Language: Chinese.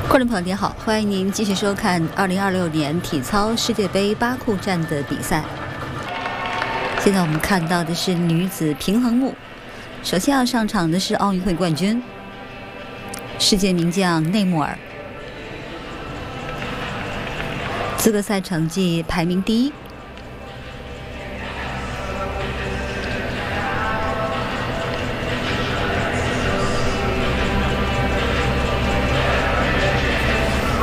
观众朋友您好，欢迎您继续收看2026年体操世界杯巴库站的比赛。现在我们看到的是女子平衡木，首先要上场的是奥运会冠军、世界名将内穆尔，资格赛成绩排名第一。